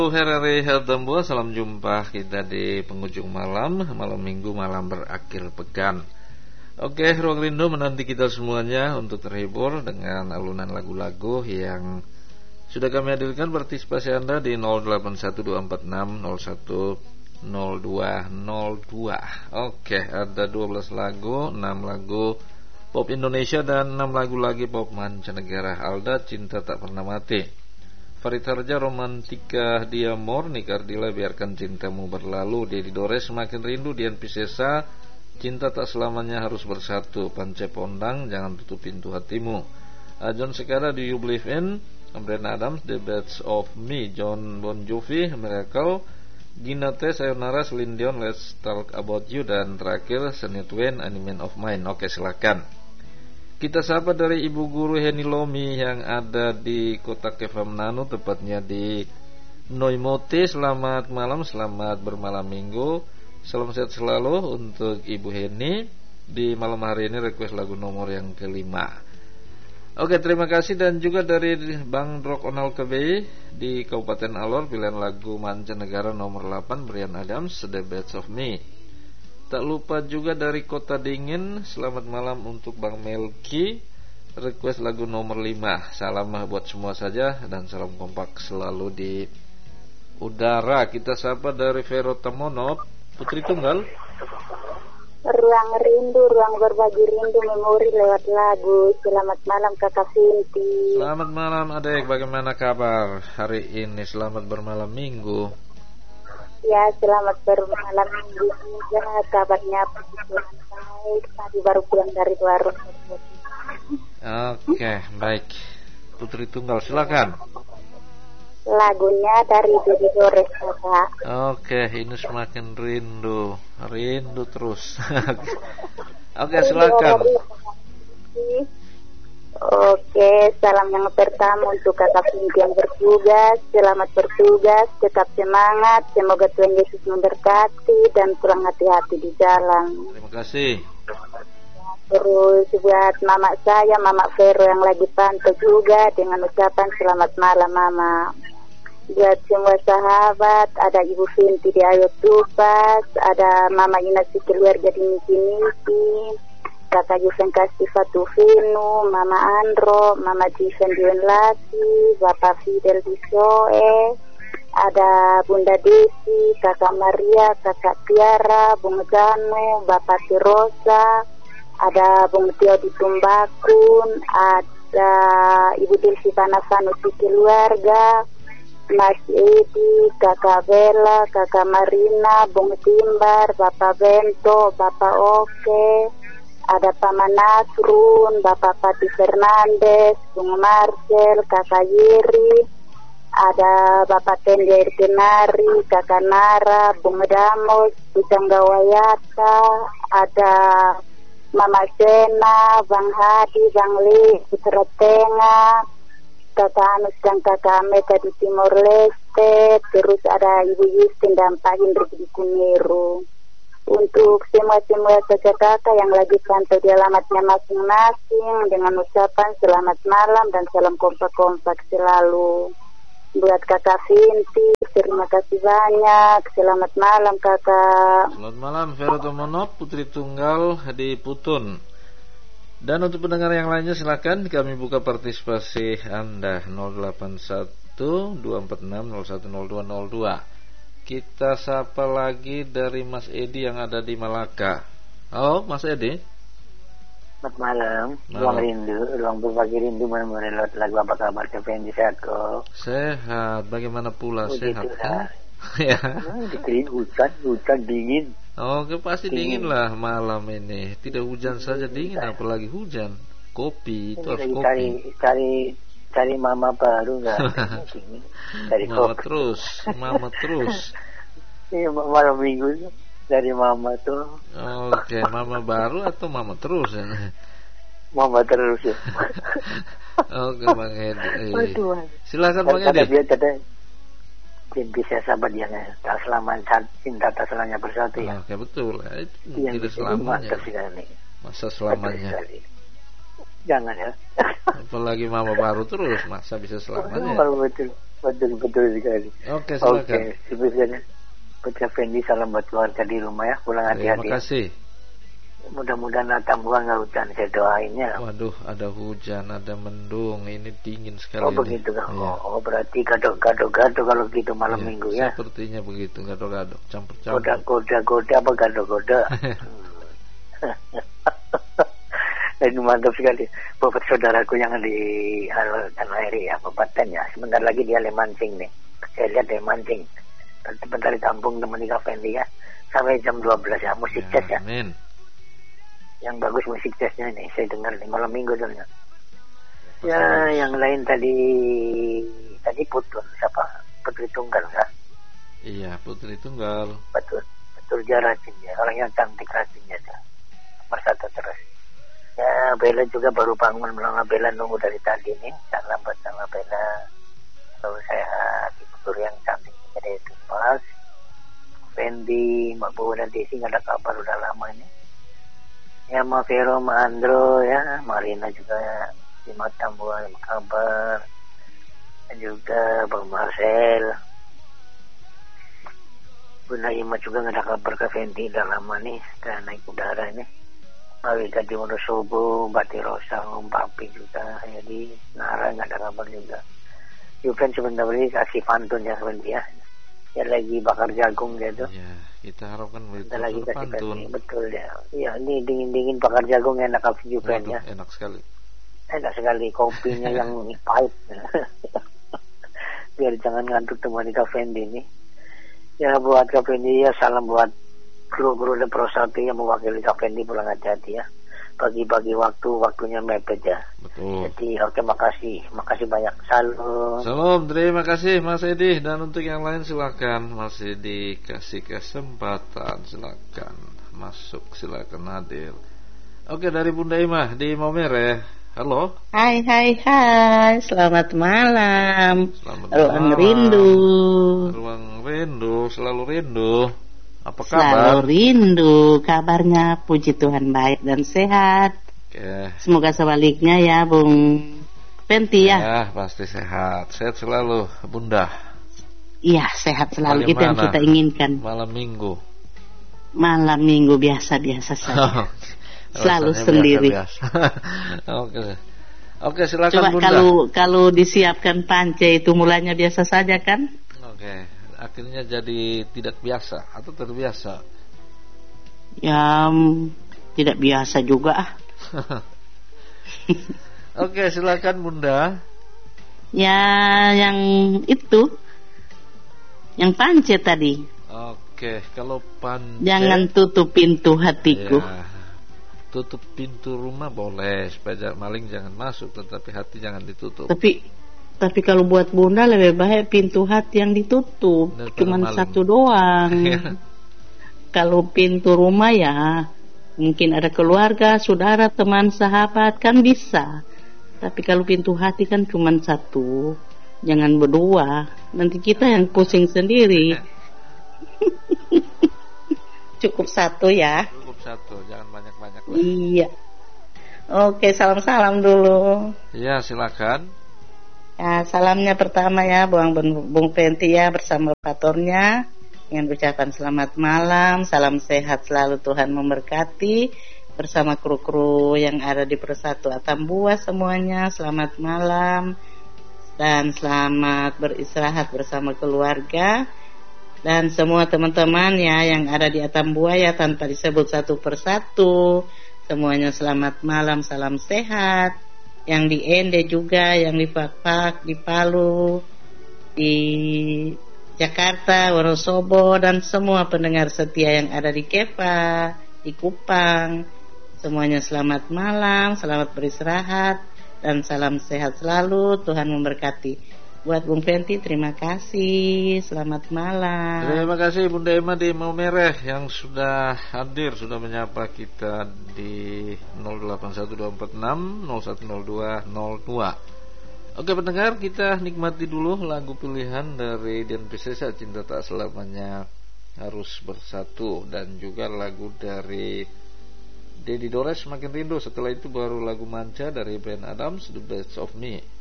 Hari-hari Heltambua, salam jumpa kita di penghujung malam minggu, malam berakhir pekan. Oke, ruang rindu menanti kita semuanya untuk terhibur dengan alunan lagu-lagu yang sudah kami hadirkan. Partisipasi Anda di 081246010202. Oke, ada 12 lagu, 6 lagu pop Indonesia dan 6 lagu lagi pop mancanegara. Alda, Cinta Tak Pernah Mati. Farid Harja, Romantika Diamor. Nikardila, Biarkan Cintamu Berlalu. Dedi Dores, Semakin Rindu. Dian Piscesa, Cinta Tak Selamanya Harus Bersatu. Pance Pondang, Jangan Tutup Pintu Hatimu. John Sekada, Do You Believe In. Bryan Adams, The Best of Me. John Bon Jovi, Miracle. Gina T, Sayonara. Celine Dion, Let's Talk About You. Dan terakhir Shania Twain, Animal of Mine. Oke, silakan. Kita sapa dari Ibu Guru Heni Lomi yang ada di Kota Kefamnanu, tepatnya di Noimote. Selamat malam, selamat bermalam minggu. Salam sehat selalu untuk Ibu Heni. Di malam hari ini request lagu nomor yang kelima. Oke, terima kasih. Dan juga dari Bang Drok Onal Kebei di Kabupaten Alor, pilihan lagu mancanegara nomor 8, Bryan Adams, The Best of Me. Tak lupa juga dari Kota Dingin, selamat malam untuk Bang Melki, request lagu nomor 5. Salam buat semua saja dan salam kompak selalu di udara. Kita sapa dari Vero Tamonop, Putri Tunggal. Ruang rindu, ruang berbagi rindu, memori lewat lagu. Selamat malam Kakak Sinti. Selamat malam adek, bagaimana kabar hari ini? Selamat bermalam minggu. Ya, selamat bermalam minggu juga. Kabarnya baik. Tadi baru pulang dari warung. Oke, baik. Putri Tunggal, silakan. Lagunya dari Dedi Dores, Kakak. Oke, ini Semakin Rindu. Rindu terus. Oke, silakan. Oke, salam yang pertama untuk Kakak Sinti yang bertugas. Selamat bertugas, tetap semangat. Semoga Tuhan Yesus memberkati dan pulang hati-hati di jalan. Terima kasih. Terus buat mama saya, Mama Vero yang lagi pantau juga, dengan ucapan selamat malam Mama. Buat semua sahabat, ada Ibu Sinti di Ayo Tupas, ada Mama Ina si keluarga di Niki-Niki, Kakak Yusen Kastiva Tufinu, Mama Andro, Mama Jiven di Wenlasi, Bapak Fidel di Soe, ada Bunda Desi, Kakak Maria, Kakak Tiara, Bung Janu, Bapak Tirosa, ada Bung Tio di Tumbakun, ada Ibu Dilsi Panasanu si keluarga, Mas Edi, Kakak Bella, Kakak Marina, Bung Timbar, Bapak Bento, Bapak Oke, ada Paman Nasrun, Bapak Pati Fernandes, Bung Marcel, Kakak Yiri, ada Bapak Tenjair Kenari, Kakak Nara, Bung Damos, Bujang Gawayata, ada Mama Sena, Bang Hadi, Bang Li, Putra Tengah, Kakak Anus dan Kakak Meka di Timor Leste, terus ada Ibu Yustin dan Pak Hendrik di Kuniro. Untuk semua kakak yang lagi pantau di alamatnya masing-masing, dengan ucapan selamat malam dan salam kompak-kompak selalu. Buat Kakak Sinti, terima kasih banyak. Selamat malam Kakak. Selamat malam Vero Tomonop, Putri Tunggal di Putun. Dan untuk pendengar yang lainnya silakan kami buka partisipasi Anda 081-246-010202. Kita sapa lagi dari Mas Edi yang ada di Malaka. Halo Mas Edi. Selamat malam. Ruang rindu, ruang berbagi rindu, menemani lagu. Apa kabar Kevin? Sehat kok? Sehat, bagaimana pula sehat? Ya. Hujan dingin. Oke, pasti dingin lah malam ini. Tidak hujan saja dingin, apalagi hujan. Kopi itu harus kopi. Cari mama baru nggak? Dari mama terus. Iya, malam minggu dari mama tuh. Oke, mama baru atau mama terus ya? Mama terus ya. Oke, Bang Edi. Silakan Bang Edi. Bisa sahabat yang tak selamanya cinta tak selamanya bersatu ya. Oke, betul. Itu tidak selamanya. Masa selamanya. Jangan ya. Apalagi mama baru terus, masa bisa selamanya? Betul sekali. Oke, silakan. Oke, sebetulnya buat Kak Fendi, salam buat keluarga di rumah ya. Pulang hati-hati. Terima kasih. Mudah-mudahan Atambua nggak hujan, saya doain ya. Waduh, ada hujan, ada mendung, ini dingin sekali. Oh begitu kan? Ya. Oh berarti gado-gado kalau gitu malam minggu ya. Sepertinya begitu, gado-gado, campur-campur. Goda apa gado-goda? Dan mantap sekali. Bapak saudaraku yang di Tanahiri ya, Papaten ya. Sebentar lagi dia mancing nih. Saya lihat dia mancing. Sebentar ditampung teman Kak Fendi ya. Sampai jam 12 ya, musik jazz ya. Amin. Yang bagus musik jazznya nih, saya dengar nih malam minggu soalnya. Ya, yang lain tadi Putun, siapa? Putri Tunggal ya? Iya, Putri Tunggal. Betul rajin ya, orang yang cantik rajinnya ya. Nomor 1 terus. Ya, Bella juga baru bangun, Melangga Bella nunggu dari tadi nih. Salam buat sama Bella. Selalu sehat, ibu yang cantik jadi itu pas. Fendi, Mbak Bu dan Desi nggak ada kabar udah lama ini. Ya, Ma Vero, Ma Andro ya, Marina juga ya, di Matambua ada kabar. Dan juga Bang Marcel. Bu Naima juga nggak ada kabar ke Fendi udah lama nih, sudah naik udara ini. Mawika di Wonosobo, Mbak Tirosa, Om Papi juga, jadi Nara nggak ada kabar juga. Yuven sebentar lagi kasih pantun ya sebenarnya. Ya lagi bakar jagung gitu. Ya, kita harapkan begitu lagi kasih pantun. Betul ya. Ya ini dingin bakar jagung enak kasih Yuven ya. Enak sekali. Enak sekali kopinya yang pahit. Biar jangan ngantuk teman Kak Fendi ini. Ya buat Kak Fendi ya, salam buat guru-guru dan prosati yang mewakili Kak Fendi, pulang hati-hati ya. Bagi-bagi waktunya mepet ya. Betul. Jadi oke, makasih banyak. Salam, terima kasih Mas Edi. Dan untuk yang lain silakan, masih dikasih kesempatan, silakan masuk, silakan hadir. Oke, dari Bunda Imah di Maumere. Halo. Hai, selamat malam. Ruang rindu, selalu rindu. Apa kabar? Selalu rindu, kabarnya puji Tuhan baik dan sehat. Oke. Semoga sebaliknya ya Bung Penti ya. Ya, pasti sehat selalu Bunda. Iya, sehat selalu, itu yang kita inginkan. Malam minggu biasa saja. Selalu sendiri. Biasa. Oke, silakan Coba Bunda. kalau disiapkan pance itu mulanya biasa saja kan? Oke, akhirnya jadi tidak biasa atau terbiasa? Ya, tidak biasa juga. Oke, silakan Bunda. Ya, yang itu, yang pance tadi. Oke, kalau pance. Jangan tutup pintu hatiku. Ya, tutup pintu rumah boleh supaya maling jangan masuk, tetapi hati jangan ditutup. Tapi kalau buat Bunda lebih baik pintu hati yang ditutup, cuma satu doang. Kalau pintu rumah ya mungkin ada keluarga, saudara, teman, sahabat kan bisa. Tapi kalau pintu hati kan cuma satu, jangan berdua. Nanti kita yang pusing sendiri. Cukup satu ya. Cukup satu, jangan banyak-banyak lah. Iya. Oke, salam-salam dulu. Ya, silakan. Ya, salamnya pertama ya Bung Penti ya bersama patornya, dengan ucapan selamat malam, salam sehat selalu, Tuhan memberkati, bersama kru-kru yang ada di Persatu Atambua semuanya, selamat malam dan selamat beristirahat bersama keluarga. Dan semua teman-teman ya yang ada di Atambua ya, tanpa disebut satu persatu, semuanya selamat malam, salam sehat. Yang di Ende juga, yang di Pakpak, di Palu, di Jakarta, Wonosobo, dan semua pendengar setia yang ada di Kepa, di Kupang, semuanya selamat malam, selamat beristirahat, dan salam sehat selalu, Tuhan memberkati. Buat Bung Penti, terima kasih, selamat malam. Terima kasih Bunda Emma di Maumere yang sudah hadir, sudah menyapa kita di 081246010202. Oke pendengar, kita nikmati dulu lagu pilihan dari Dian Piscesa, Cinta Tak Selamanya Harus Bersatu, dan juga lagu dari Dedi Dores Makin Rindu. Setelah itu baru lagu Manca dari band Adams, The Best of Me.